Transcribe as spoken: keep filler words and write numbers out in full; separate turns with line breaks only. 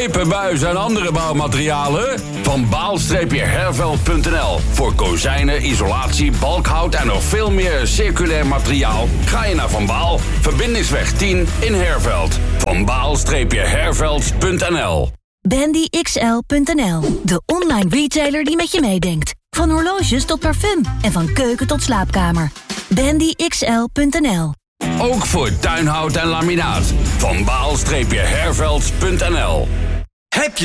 Pijpen, buizen en andere bouwmaterialen? Van Baal-Herveld punt n l. Voor kozijnen, isolatie, balkhout en nog veel meer circulair materiaal. Ga je naar Van Baal, Verbindingsweg tien in Herveld. Van Baal-Herveld punt n l.
Bandy X L punt n l. De online retailer die met je meedenkt. Van horloges tot parfum en van keuken tot slaapkamer. Bandy X L punt n l.
Ook voor tuinhout en laminaat. Van Baal-Herveld punt n l.
Heb je